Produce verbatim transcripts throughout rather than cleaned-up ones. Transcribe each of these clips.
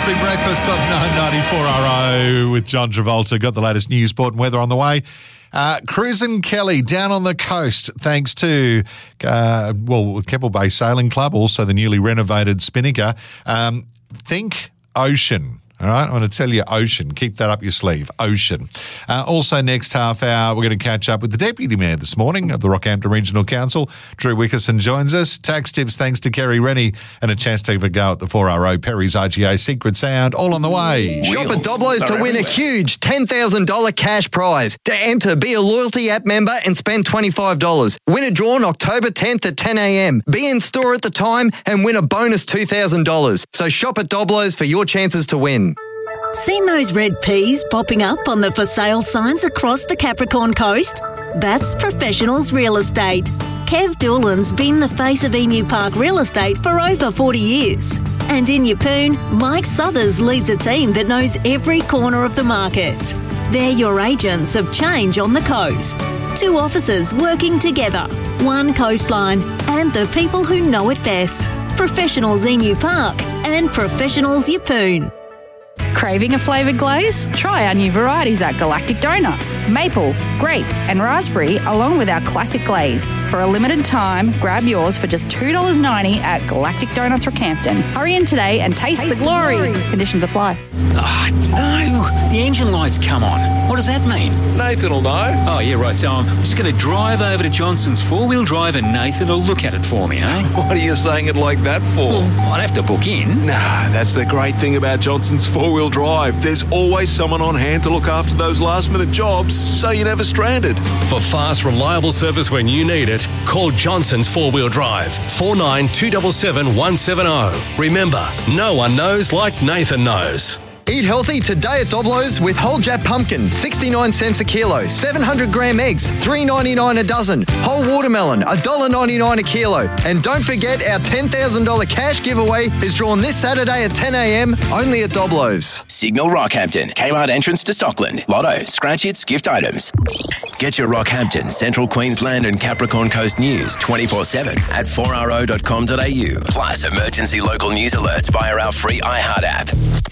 Big Breakfast of nine ninety-four R O with John Travolta. Got the latest news, sport and weather on the way. Uh, Cruisin' Kelly down on the coast thanks to, uh, well, Keppel Bay Sailing Club, also the newly renovated Spinnaker. Um, think ocean. All right, I want to tell you ocean. Keep that up your sleeve, ocean. Uh, also, next half hour, we're going to catch up with the Deputy Mayor this morning of the Rockhampton Regional Council. Drew Wickerson joins us. Tax tips thanks to Kerry Rennie and a chance to have a go at the four R O Perry's I G A Secret Sound, all on the way. Shop at Doblo's to win a huge ten thousand dollars cash prize. To enter, be a loyalty app member and spend twenty-five dollars. Win a draw on October tenth at ten a.m. Be in store at the time and win a bonus two thousand dollars. So shop at Doblo's for your chances to win. Seen those red peas popping up on the for sale signs across the Capricorn coast? That's Professionals Real Estate. Kev Doolan's been the face of Emu Park Real Estate for over forty years. And in Yeppoon, Mike Southers leads a team that knows every corner of the market. They're your agents of change on the coast. Two officers working together, one coastline, and the people who know it best. Professionals Emu Park and Professionals Yeppoon. Craving a flavoured glaze? Try our new varieties at Galactic Donuts. Maple, grape and raspberry along with our classic glaze. For a limited time, grab yours for just two dollars ninety at Galactic Donuts Rockhampton. Hurry in today and taste, taste the, glory. the glory. Conditions apply. Ah, oh, no. The engine light's come on. What does that mean? Nathan will know. Oh, yeah, right. So I'm just going to drive over to Johnson's four-wheel drive and Nathan will look at it for me, eh? What are you saying it like that for? Well, I'd have to book in. Nah, that's the great thing about Johnson's four-wheel drive. There's always someone on hand to look after those last-minute jobs, so you're never stranded. For fast, reliable service when you need it, call Johnson's four-wheel drive, four nine two seven seven one seven zero. Remember, no one knows like Nathan knows. Eat healthy today at Doblo's with whole Jap pumpkin, sixty-nine cents a kilo, seven hundred gram eggs, three dollars ninety-nine a dozen, whole watermelon, one dollar ninety-nine a kilo. And don't forget our ten thousand dollars cash giveaway is drawn this Saturday at ten a.m. only at Doblo's. Signal Rockhampton, Kmart entrance to Stockland, Lotto, scratch hits, gift items. Get your Rockhampton, Central Queensland and Capricorn Coast news twenty-four seven at four r o dot com dot a u. Plus emergency local news alerts via our free iHeart app.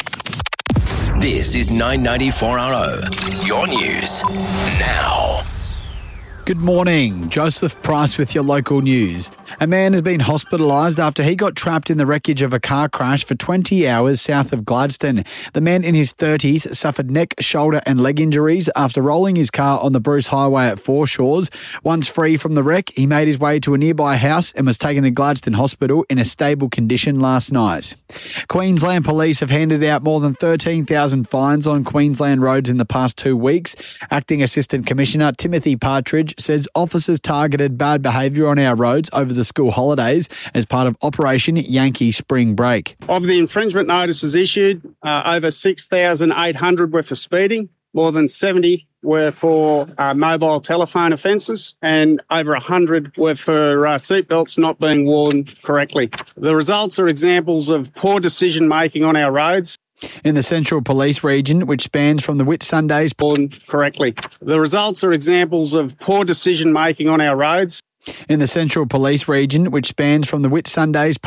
This is nine ninety-four R O, your news now. Good morning. Joseph Price with your local news. A man has been hospitalised after he got trapped in the wreckage of a car crash for twenty hours south of Gladstone. The man in his thirties suffered neck, shoulder and leg injuries after rolling his car on the Bruce Highway at Foreshores. Once free from the wreck, he made his way to a nearby house and was taken to Gladstone Hospital in a stable condition last night. Queensland Police have handed out more than thirteen thousand fines on Queensland roads in the past two weeks. Acting Assistant Commissioner Timothy Partridge says officers targeted bad behaviour on our roads over the school holidays as part of Operation Yankee Spring Break. Of the infringement notices issued, uh, over six thousand eight hundred were for speeding, more than seventy were for uh, mobile telephone offences, and over one hundred were for uh, seatbelts not being worn correctly. The results are examples of poor decision-making on our roads. In the Central Police region, which spans from the Whitsundays correctly. The results are examples of poor decision-making on our roads. In the Central Police region, which spans from the Whitsundays